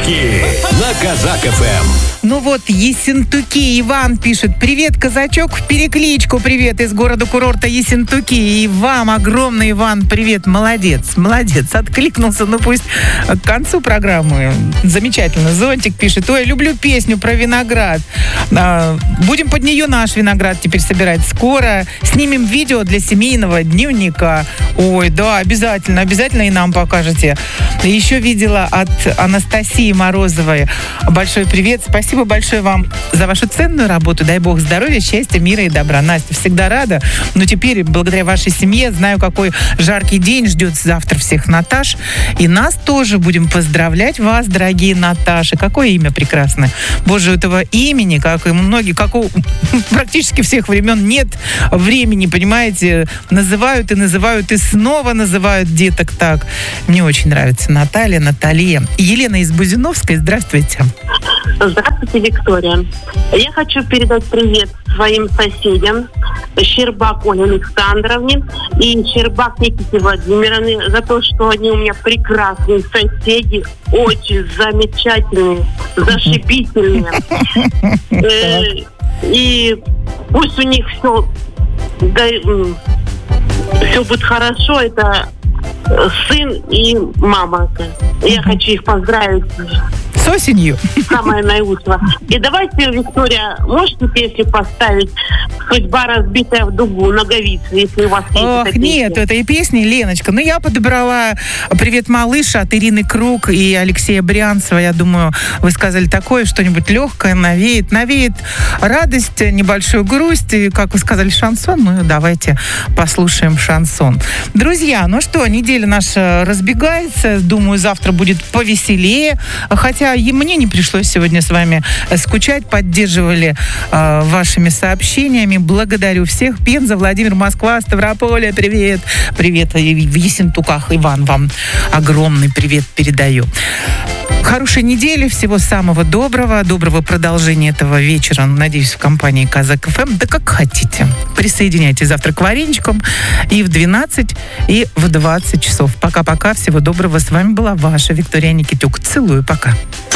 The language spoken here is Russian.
Казаки на Казак ФМ. Ну вот, Ессентуки Иван пишет: привет, казачок, в перекличку привет из города-курорта Ессентуки. И вам огромный, Иван, привет, молодец, откликнулся, ну пусть к концу программы. Замечательно. Зонтик пишет: ой, люблю песню про виноград. Будем под нее наш виноград теперь собирать скоро. Снимем видео для семейного дневника. Ой, да, обязательно и нам покажете. Еще видела от Анастасии Морозовой. Большой привет, спасибо большое вам за вашу ценную работу. Дай бог здоровья, счастья, мира и добра. Настя, всегда рада. Но теперь, благодаря вашей семье, знаю, какой жаркий день ждет завтра всех Наташ. И нас тоже будем поздравлять, вас, дорогие Наташи. Какое имя прекрасное. Боже, у этого имени, как и многие, как у практически всех времен, нет времени, понимаете? Называют и снова называют деток так. Мне очень нравится Наталья, Наталья. Елена из Бузиновской, здравствуйте. Здравствуйте, Виктория. Я хочу передать привет своим соседям Щербак Оле Александровне и Щербак Никите Владимировне за то, что они у меня прекрасные соседи, очень замечательные, зашибительные. И пусть у них все будет хорошо. Это сын и мама. Я хочу их поздравить с осенью. Самое наилучшее. И давайте, Виктория, можете песню поставить «Судьба разбитая в дугу», Ноговицы, если у вас есть. Ох, нет, этой песни, Леночка. Ну, я подобрала «Привет, малыш» от Ирины Круг и Алексея Брянцева. Я думаю, вы сказали такое, что-нибудь легкое, навеет радость, небольшую грусть. И, как вы сказали, шансон. Ну, давайте послушаем шансон. Друзья, ну что, неделя наша разбегается. Думаю, завтра будет повеселее. Хотя и мне не пришлось сегодня с вами скучать. Поддерживали вашими сообщениями. Благодарю всех. Пенза, Владимир, Москва, Ставрополе. Привет. Привет. И в Ессентуках Иван вам огромный привет передаю. Хорошей недели, всего самого доброго продолжения этого вечера, надеюсь, в компании Казак ФМ. Да как хотите. Присоединяйтесь завтра к вареничкам и в 12, и в 20 часов. Пока-пока, всего доброго. С вами была ваша Виктория Никитюк. Целую, пока.